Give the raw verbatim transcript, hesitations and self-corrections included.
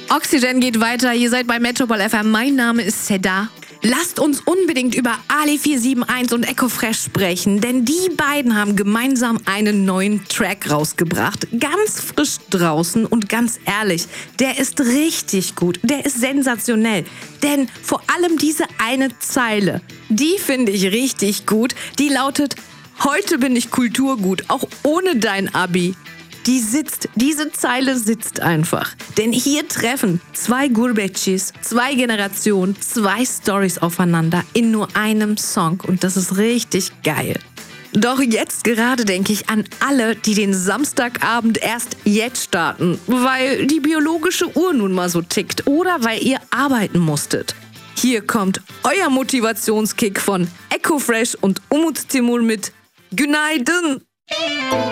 Oxygen geht weiter, ihr seid bei Metropol F M. Mein Name ist Seda. Lasst uns unbedingt über Ali vier sieben eins und Eko Fresh sprechen, denn die beiden haben gemeinsam einen neuen Track rausgebracht. Ganz frisch draußen und ganz ehrlich, der ist richtig gut, der ist sensationell. Denn vor allem diese eine Zeile, die finde ich richtig gut, die lautet: Heute bin ich Kulturgut, auch ohne dein Abi. Die sitzt, diese Zeile sitzt einfach. Denn hier treffen zwei Gurbetçis, zwei Generationen, zwei Storys aufeinander in nur einem Song. Und das ist richtig geil. Doch jetzt gerade denke ich an alle, die den Samstagabend erst jetzt starten, weil die biologische Uhr nun mal so tickt oder weil ihr arbeiten musstet. Hier kommt euer Motivationskick von Eko Fresh und Umut Timur mit Günaydın.